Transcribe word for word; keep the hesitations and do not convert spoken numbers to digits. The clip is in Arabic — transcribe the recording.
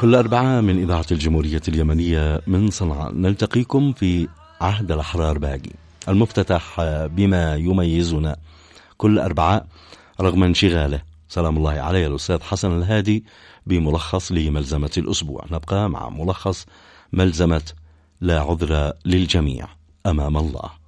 كل أربعاء من إذاعة الجمهورية اليمنية من صنعاء نلتقيكم في عهد الأحرار باقي، المفتتح بما يميزنا كل أربعاء رغم انشغاله سلام الله عليه الأستاذ حسن الهادي بملخص لملزمة الأسبوع. نبقى مع ملخص ملزمة لا عذر للجميع أمام الله.